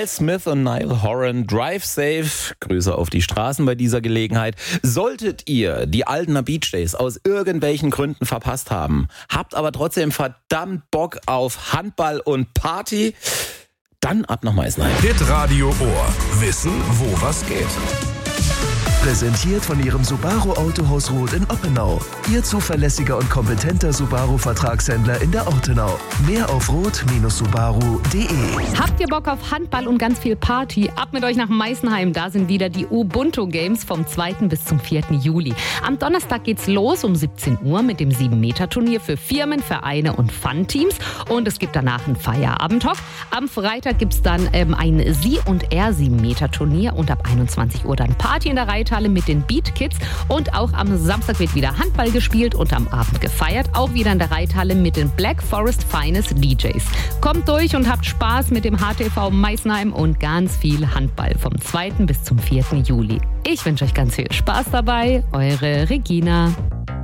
Miles Smith und Niall Horan, Drive Safe. Grüße auf die Straßen bei dieser Gelegenheit. Solltet ihr die Altener Beach Days aus irgendwelchen Gründen verpasst haben, habt aber trotzdem verdammt Bock auf Handball und Party, dann ab nach Meisenheim. Hitradio Ohr. Wissen, wo was geht. Präsentiert von Ihrem Subaru Autohaus Roth in Oppenau. Ihr zuverlässiger und kompetenter Subaru-Vertragshändler in der Ortenau. Mehr auf roth-subaru.de. Habt ihr Bock auf Handball und ganz viel Party? Ab mit euch nach Meisenheim. Da sind wieder die Ubuntu Games vom 2. bis zum 4. Juli. Am Donnerstag geht's los um 17 Uhr mit dem 7-Meter-Turnier für Firmen, Vereine und Fun-Teams. Und es gibt danach einen Feierabend-Talk. Am Freitag gibt's dann ein Sie- und Er-7-Meter-Turnier und ab 21 Uhr dann Party in der Reithalle mit den Beat Kids. Und auch am Samstag wird wieder Handball gespielt und am Abend gefeiert. Auch wieder in der Reithalle mit den Black Forest Finest DJs. Kommt durch und habt Spaß mit dem HTV Meisenheim und ganz viel Handball vom 2. bis zum 4. Juli. Ich wünsche euch ganz viel Spaß dabei. Eure Regina.